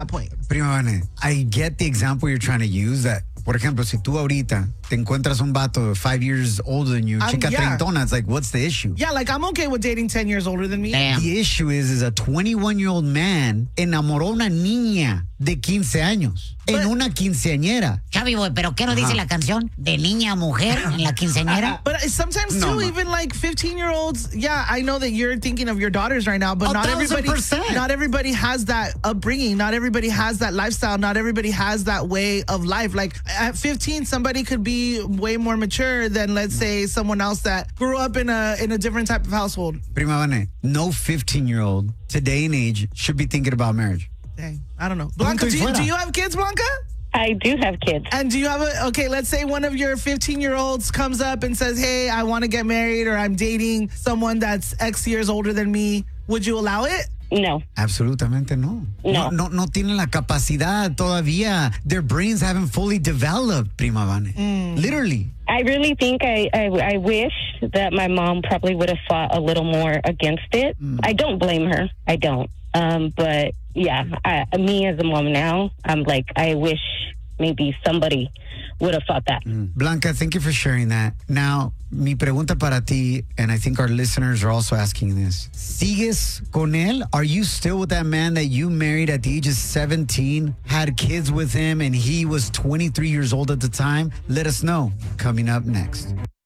that point. Prima Vane, I get the example you're trying to use that, por ejemplo, si tú ahorita te encuentras un vato 5 years older than you, chica treintona, it's like, what's the issue? Yeah, like I'm okay with dating 10 years older than me. Damn. The issue is a 21-year-old man enamoró a una niña de 15 años en una quinceañera. Chavi, boy, pero ¿qué nos dice la canción? De niña a mujer en la quinceañera. But sometimes too, even like 15-year-olds, yeah, I know that you're thinking of your daughters right now, but not everybody has that upbringing. Not everybody has that lifestyle. Not everybody has that way of life. Like at 15, somebody could be way more mature than, let's say, someone else that grew up in a different type of household. Prima Vane, no 15-year-old today and age should be thinking about marriage. Dang, I don't know. Blanca, do you have kids, Blanca? I do have kids. And do you have let's say one of your 15-year-olds comes up and says, hey, I want to get married, or I'm dating someone that's X years older than me. Would you allow it? No. Absolutamente no. No tienen la capacidad todavía. Their brains haven't fully developed, Prima Vane. Literally. I really think I wish that my mom probably would have fought a little more against it. I don't blame her. I don't. But yeah, me as a mom now, I'm like, I wish maybe somebody would have thought that. Blanca, thank you for sharing that. Now, mi pregunta para ti, and I think our listeners are also asking this. ¿Sigues con él? Are you still with that man that you married at the age of 17, had kids with him, and he was 23 years old at the time? Let us know. Coming up next.